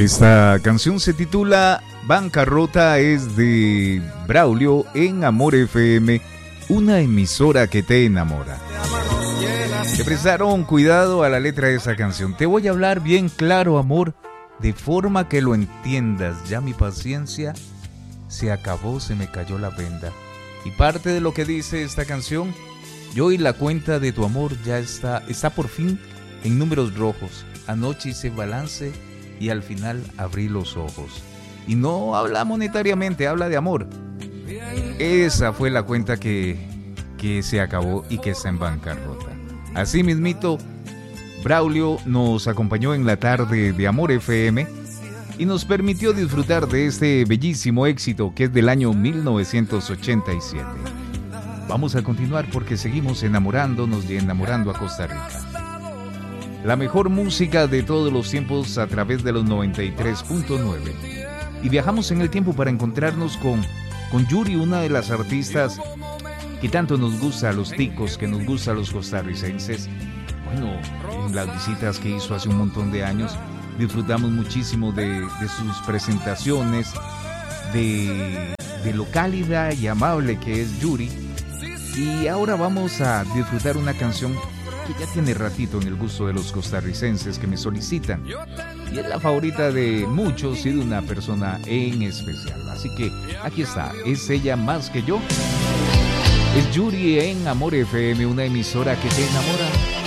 Esta canción se titula Bancarrota, es de Braulio en Amor FM, una emisora que te enamora. Te prestaron cuidado a la letra de esa canción. Te voy a hablar bien claro, amor, de forma que lo entiendas. Ya mi paciencia se acabó, se me cayó la venda. Y parte de lo que dice esta canción, yo y la cuenta de tu amor ya está por fin en números rojos. Anoche hice balance y al final abrí los ojos. Y no habla monetariamente, habla de amor. Esa fue la cuenta que se acabó y que está en bancarrota. Así mismito, Braulio nos acompañó en la tarde de Amor FM y nos permitió disfrutar de este bellísimo éxito que es del año 1987. Vamos a continuar porque seguimos enamorándonos y enamorando a Costa Rica. La mejor música de todos los tiempos a través de los 93.9. Y viajamos en el tiempo para encontrarnos con Yuri, una de las artistas que tanto nos gusta a los ticos, que nos gusta a los costarricenses. Bueno, en las visitas que hizo hace un montón de años, disfrutamos muchísimo de sus presentaciones, de lo cálida y amable que es Yuri. Y ahora vamos a disfrutar una canción que ya tiene ratito en el gusto de los costarricenses que me solicitan. Y es la favorita de muchos y de una persona en especial. Así que aquí está, es ella más que yo. Es Yuri en Amor FM, una emisora que te enamora.